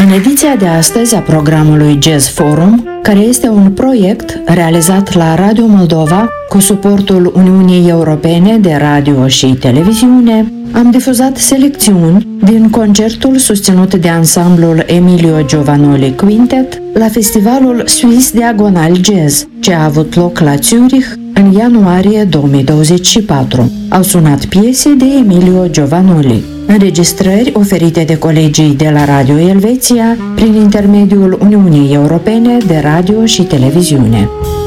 În ediția de astăzi a programului Jazz Forum, care este un proiect realizat la Radio Moldova cu suportul Uniunii Europene de Radio și Televiziune, am difuzat selecțiuni din concertul susținut de ansamblul Emilio Giovanoli Quintet la festivalul Swiss Diagonal Jazz, ce a avut loc la Zurich în ianuarie 2024. Au sunat piese de Emilio Giovanoli, înregistrări oferite de colegii de la Radio Elveția prin intermediul Uniunii Europene de Radio și Televiziune.